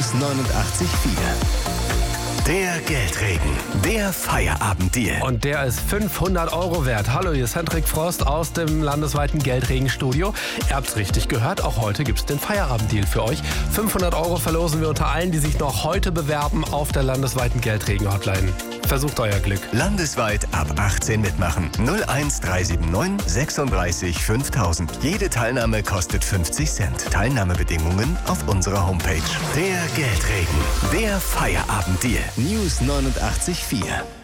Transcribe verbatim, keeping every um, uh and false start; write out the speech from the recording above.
News neunundachtzig Komma vier. Der Geldregen. Der Feierabenddeal. Und der ist fünfhundert Euro wert. Hallo, hier ist Hendrik Frost aus dem landesweiten Geldregenstudio. Ihr habt's richtig gehört, auch heute gibt's den Feierabenddeal für euch. fünfhundert Euro verlosen wir unter allen, die sich noch heute bewerben auf der landesweiten Geldregen-Hotline. Versucht euer Glück. Landesweit ab achtzehn mitmachen. null eins drei sieben neun sechsunddreißig fünftausend. Jede Teilnahme kostet fünfzig Cent. Teilnahmebedingungen auf unserer Homepage. Der Geldregen. Der Feierabenddeal. News neunundachtzig Komma vier.